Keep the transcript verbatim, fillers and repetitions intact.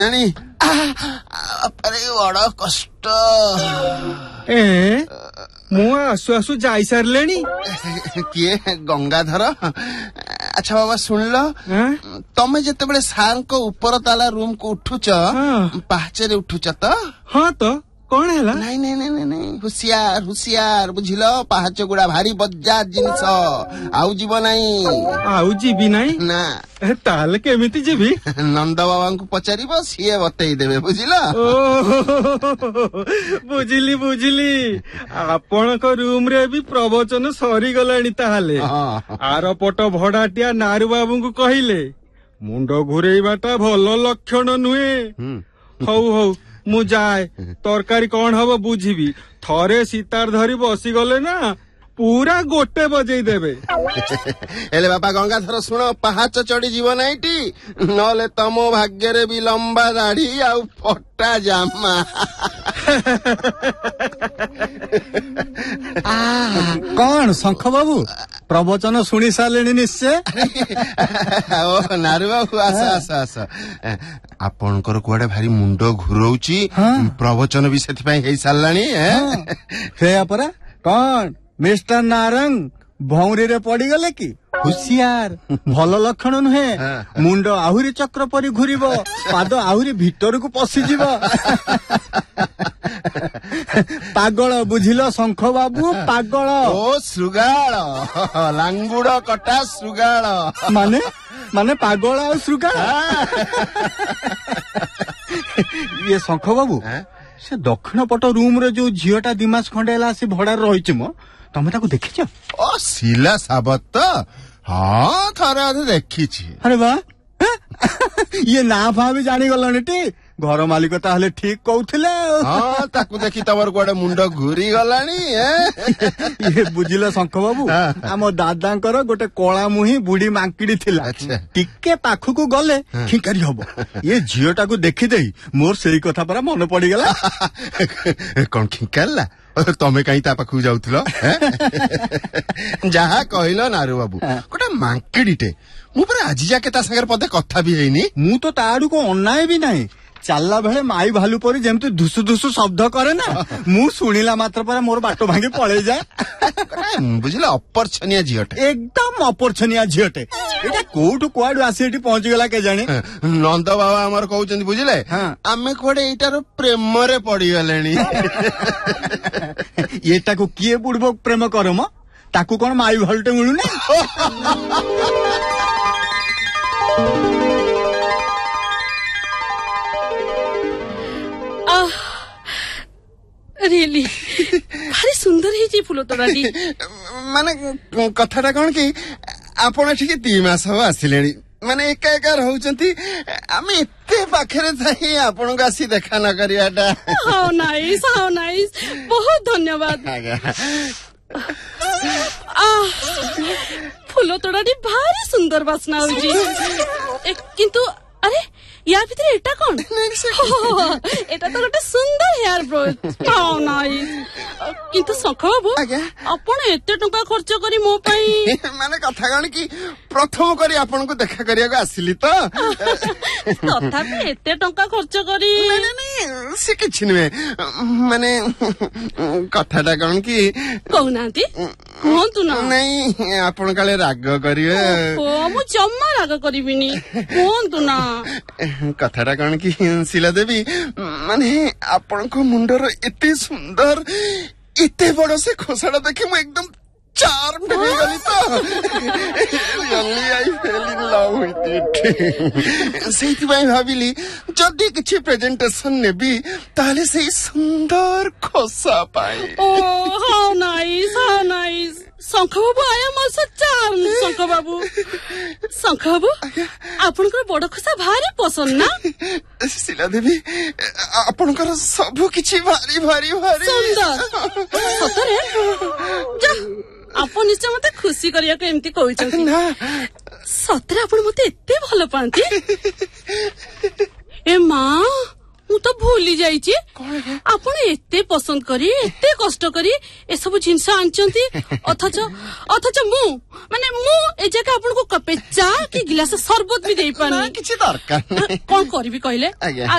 ଜାଣି ବାପାରେ ବଡ କଷ୍ଟ। ଏ ମୁଁ ଆସୁ ଆସୁ ଯାଇ ସାରିଲେଣି। କିଏ ଗଙ୍ଗାଧର? ଆଚ୍ଛା ବାବା ଶୁଣିଲ, ତମେ ଯେତେବେଳେ ସାର୍ଙ୍କ ଉପର ତାଲା ରୁମ୍ କୁ ଉଠୁଛ ପାହାଚରେ ଉଠୁଛ ତ? ହଁ ତ କଣ ହେଲା? ନାଇଁ ନାଇଁ ନାଇଁ ନାଇଁ ନାଇଁ ହୁସିଆର ହୁସିଆର ବୁଝିଲ, ପାହାଚ ଗୁଡା ଭାରି ବଜାର ଜିନିଷ, ଆଉ ଯିବ ନାଇଁ। ଆଉ ଯିବି ନାଇଁ ନା। ତାହେଲେ କେମିତି ଯିବି? ନନ୍ଦ ବାବାଙ୍କୁ ପଚାରିବ, ସିଏ ବତେଇ ଦେବେ ବୁଝିଲ। ବୁଝିଲି ବୁଝିଲି। ଆପଣଙ୍କ ରୁମ ରେ ବି ପ୍ରବଚନ ସରିଗଲାଣି ତାହେଲେ। ଆର ପଟ ଭଡାଟିଆ ନାରୁ ବାବୁଙ୍କୁ କହିଲେ ମୁଣ୍ଡ ଘୁରେଇବାଟା ଭଲ ଲକ୍ଷଣ ନୁହେଁ। ହଉ ହଉ ମୁଁ ଯାଏ, ତରକାରୀ କଣ ହବ ବୁଝିବି। ଥରେ ସିତାର ଧରି ବସିଗଲେ ନା ପୁରା ଗୋଟେ ବଜେଇ ଦେବେ। ହେଲେ ବାପା ଗଙ୍ଗାଧର ଶୁଣ, ପାହାଚ ଚଢି ଯିବ ନାଇଁଟି, ନହେଲେ ତମ ଭାଗ୍ୟରେ ବି ଲମ୍ବା ଦାଢି ଆଉ ଫଟା ଜାମା। କଣ ଶଙ୍ଖ ବାବୁ ପ୍ରବଚନ ଶୁଣି ସାରିଲେଣି ନିଶ୍ଚୟ? ଓ ନାରୁ ବାବୁ ଆସ ଆସ ଆସ। ଆପଣଙ୍କର କୁଆଡେ ଭାରି ମୁଣ୍ଡ ଘୁରଉଛି, ପ୍ରବଚନ ବି ସେଥିପାଇଁ ହେଇ ସାରିଲାଣି। ସେଇଆ ପରା। କଣ ମିଷ୍ଟର ନାରଙ୍ଗ ଭଉଁରୀରେ ପଡିଗଲେ କି? ହୁସିଆର, ଭଲ ଲକ୍ଷଣ ନୁହେଁ। ମୁଣ୍ଡ ଆହୁରି ଚକ୍ର ପରି ଘୁରିବ, ପାଦ ଆହୁରି ଭିତରକୁ ପଶିଯିବ। ପାଗଳ ବୁଝିଲ ଶଙ୍ଖ ବାବୁ, ପାଗଳ। ଓ ଶୃଗାଳ, ଲାଙ୍ଗୁଡ କଟା ଶୃଗାଳ। ମାନେ ମାନେ ପାଗଳ ଆଉ ଶୃଗାଳ। ଇଏ ଶଙ୍ଖ ବାବୁ, ସେ ଦକ୍ଷିଣ ପଟ ରୁମ ରେ ଯୋଉ ଝିଅଟା ଦି ମାସ ଖଣ୍ଡେ ହେଲା ଆସି ଭଡାରେ ରହିଛି ମ, ତମେ ତାକୁ ଦେଖିଛ? ଓ ଶିଲା ସାବତ? ହଁ ଥରେ ଅଧେ ଦେଖିଛି। ଆରେ ବା, ଇଏ ନା ଫା ବି ଜାଣିଗଲଣି ଟି? ଘର ମାଲିକ ତାହେଲେ ଠିକ କହୁଥିଲେ। ହଁ ତାକୁ ଦେଖି ତମର କୁଆଡେ ମୁଣ୍ଡ ଘୁରି ଗଲାଣି। ଇଏ ବୁଝିଲ ଶଙ୍ଖ ବାବୁ, ଆମ ଦାଦାଙ୍କର ଗୋଟେ କଳା ମୁହିଁ ବୁଢୀ ମାଙ୍କିଡି ଥିଲା। ଟିକେ ପାଖକୁ ଗଲେ ଖିଙ୍କାରି ହବ। ଇଏ ଝିଅଟାକୁ ଦେଖିଦେଇ ମୋର ସେଇ କଥା ପରା ମନେ ପଡିଗଲା। କଣ ଖିଙ୍କାରିଲା? ତମେ କାହିଁ ତା ପାଖକୁ ଯାଉଥିଲ? ଯାହା କହିଲ ନାରୁ ବାବୁ, ଗୋଟେ ମାଙ୍କିଡିଟେ। ମୁଁ ପରା ଆଜି ଯାକେ ତା ସାଙ୍ଗରେ ପଦେ କଥା ବି ହେଇନି। ମୁଁ ତ ତା ଆଡକୁ ଅନାଏ ବି ନାହିଁ। ଚାଲିଲା ବେଳେ ମାଇ ଭାଲୁ ପରି ଯେମିତି ଧୁସୁ ଧୁସୁ ଶବ୍ଦ କରେ ନା, ମୁଁ ଶୁଣିଲା ମାତ୍ର ପରେ ମୋର ବାଟ ଭାଙ୍ଗି ପଳେଇ ଯାଏ। ବୁଝିଲ, ଅପର୍ଛନିଆ ଝିଅଟେ, ଏକଦମ ଅପର୍ଛନିଆ ଝିଅଟେ। ଏଇଟା କୋଉଠୁ କୁଆଡୁ ଆସି ଏଠି ପହଞ୍ଚିଗଲା କେଜାଣି। ନନ୍ଦ ବାବା ଆମର କହୁଛନ୍ତି ବୁଝିଲେ, ଆମେ କୁଆଡେ ଏଇଟାର ପ୍ରେମରେ ପଡିଗଲେଣି। ଏଟାକୁ କିଏ ବୁଡବ ପ୍ରେମ କର ମ? ତାକୁ କଣ ମାଇ ଭାଲୁଟେ ମିଳୁନି? ରିଏଲି ଭାରି ସୁନ୍ଦର ହେଇଛି ଫୁଲ ତୋଡ଼ାଟି। ମାନେ କଥାଟା କଣ କି, ଆପଣ ଏଠିକି ଦି ମାସ ହବ ଆସିଲେଣି, ମାନେ ଏକା ଏକା ରହୁଛନ୍ତି, ଆମେ ଏତେ ପାଖରେ ଥାଇ ଆପଣଙ୍କୁ ଆସି ଦେଖା ନ କରିବାଟା। ହାଉ ନାଇସ୍, ହାଉ ନାଇସ୍, ବହୁତ ଧନ୍ୟବାଦ। ଫୁଲ ତୋଡ଼ାଟି ଭାରି ସୁନ୍ଦର ବାସ୍ନା ହଉଛି, କିନ୍ତୁ ଆରେ ୟା ଭିତରେ ଏଟା କଣ? ଏଟା ତ ଗୋଟେ ସୁନ୍ଦର ହେୟାର ବ୍ରଶ। କିନ୍ତୁ ଶଙ୍ଖ ବାବୁ, ଆପଣ ଏତେ ଟଙ୍କା ଖର୍ଚ୍ଚ କରି ମୋ ପାଇଁ। ମାନେ କଥା କଣ କି, ପ୍ରଥମ କରି ଆପଣଙ୍କୁ ଦେଖା କରିବାକୁ ଆସିଲି ତ। ତଥାପି ଏତେ ଟଙ୍କା ଖର୍ଚ୍ଚ କରି। ସେ କିଛି ନୁହେଁ, ମାନେ କଥାଟା କଣ କି। କହୁନାହାନ୍ତି, କୁହନ୍ତୁ ନା। ନାଇଁ ଆପଣ କାଳେ ରାଗ କରିବେ। ମୁଁ ଜମା ରାଗ କରିବିନି, କୁହନ୍ତୁ ନା। କଥାଟା କଣ କି ଶିଲା ଦେବୀ, ମାନେ ଆପଣଙ୍କ ମୁଣ୍ଡର ଏତେ ସୁନ୍ଦର, ଏତେ ବଡ ସେ ଖୋସାଟା ଦେଖି ମୁଁ ଏକଦମ ଚାର୍ମ ହେଇଗଲି ତ। ସେଇଥିପାଇଁ ଭାବିଲି ଯଦି କିଛି ପ୍ରେଜେଣ୍ଟେସନ ନେବି ତାହେଲେ ସେଇ ସୁନ୍ଦର ଖୋସା ପାଇଁ। ଓ ହାଉ ନାଇସ୍, ହାଉ ନାଇସ୍। ଶଙ୍ଖ ବାବୁ, ଆଇ ଏମ୍ ଅଲସୋ ଚାର୍ମ। ଶଙ୍ଖ ବାବୁ, ଶଙ୍ଖ ବାବୁ, ଆପଣଙ୍କର ବଡ ଖୋସା ଭାରି ପସନ୍ଦ ନା? ଶିଲା ଦେବୀ, ଆପଣଙ୍କର ସବୁ କିଛି ଭାରି ଭାରି ଭାରି ସୁନ୍ଦର। ସତରେ? ଆପଣ ନିଶ୍ଚୟ ମତେ ଖୁସି କରିବାକୁ ଏମିତି କହୁଛନ୍ତି ନା? ସତରେ ଆପଣ ମତେ ଏତେ ଭଲ ପାଆନ୍ତି? ଏ ମା, ମୁଁ ତ ଭୁଲ ଭୁଲି ଯାଇଛି ଆପଣ ଏତେ ପସନ୍ଦ କରି ଏତେ କଷ୍ଟ କରି ଏସବୁ ଜିନିଷ ଆଣିଛନ୍ତି ଅଥଚ ଅଥଚ ମୁଁ ମାନେ ମୁଁ ଏ ଜାଗା ଆପଣଙ୍କୁ କପେ ଚା କି ଗିଲାସ ସରବତ ବି ଦେଇପାରୁନି କିଛି ଦରକାର ନାହିଁ। କଣ କରିବି କହିଲେ? ଆଜ୍ଞା।